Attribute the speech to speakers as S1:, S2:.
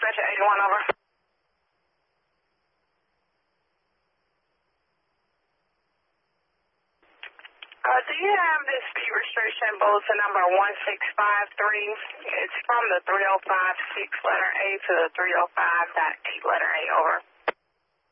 S1: dispatch 81, over. Do you have this speed restriction bulletin number 1653? It's from the 305 6 letter A to the 305.8 letter A, over.